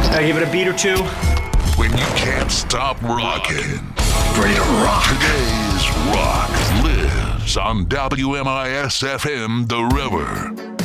I give it a beat or two. When you can't stop rocking. Ready to rock. Today's rock lives on WMIS FM The River.